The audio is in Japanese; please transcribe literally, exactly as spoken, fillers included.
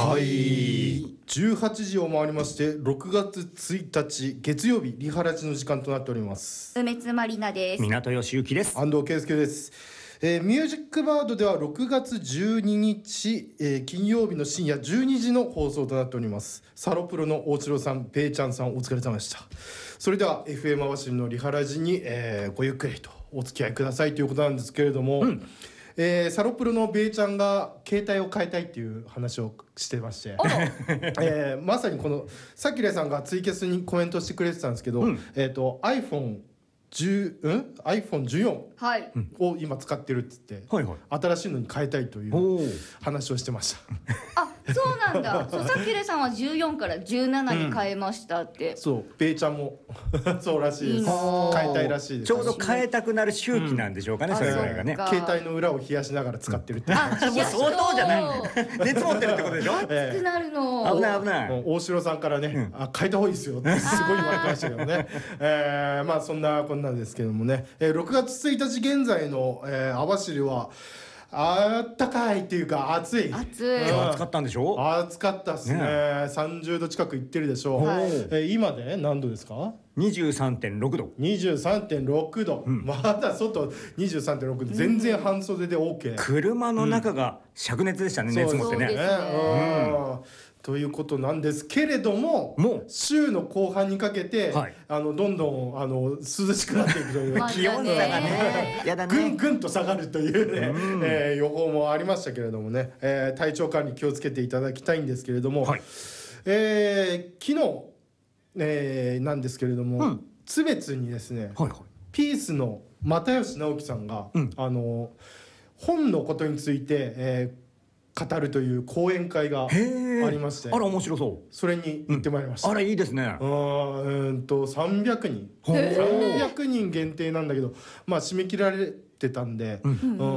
はいじゅうはちじを回りましてろくがつついたち月曜日リハラジの時間となっております。 梅津まりなです。 港義之です。 安藤圭介です。えー、ミュージックバードではろくがつじゅうににち、えー、金曜日の深夜じゅうにじの放送となっております。サロプロの大城さん、ペイちゃんさん、お疲れ様でした。それでは エフエム 網走のリハラジに、えー、ごゆっくりとお付き合いくださいということなんですけれども、うんえー、サロプロのベイちゃんが携帯を変えたいっていう話をしてまして、えー、まさにこのさっきレイさんがツイキャスにコメントしてくれてたんですけど、うんえー、と アイフォンじゅう、うん、アイフォンじゅうよん を今使ってるっつって、はいはい、新しいのに変えたいという話をしてました。 あ、そうなんだ。そうさっきレイさんはじゅうよんからじゅうななに変えましたって、 うん、そうベイちゃんもそうらしいです。変えたいらしいです。 ちょうど変えたくなる周期なんでしょうかね、うん、それぐらいがね。 携帯の裏を冷やしながら使ってるって、うん、 あ、もう相当じゃない熱持ってるってことでしょ。 熱くなるの、 危ない危ない。 大城さんからね、うん、あ変えた方がいいですよってすごい言われてましたけどねえー、まあそんなこんなんですけどもね、えー、ろくがつついたち現在の、えー、網走はあったかいっていうか暑い。 暑い、 うん、暑かったんでしょ。 暑かったっすね、ねさんじゅうど近くいってるでしょう、はいえー、今で何度ですか。 にじゅうさんてんろく 度にじゅうさんてんろく 度、うん、まだ外 にじゅうさんてんろく 度、全然半袖で OK、うん、 車の中が灼熱でしたね、うん、熱持ってね。 そうですね、うんということなんですけれども、もう週の後半にかけて、はい、あのどんどんあの涼しくなっていくという気温差がねやだね、 ぐんぐんと下がるというね、うんえー、予報もありましたけれどもね、えー、体調管理気をつけていただきたいんですけれども、はいえー、昨日、えー、なんですけれども、うん、津別にですね、はいはい、ピースの又吉直樹さんが、うん、あの本のことについて、えー語るという講演会がありまして、 あら面白そう。 それに行ってまいりました、 うん、あらいいですね。 うんうんとさんびゃくにんさんびゃくにん限定なんだけど、まあ締め切られてたんで、うんうん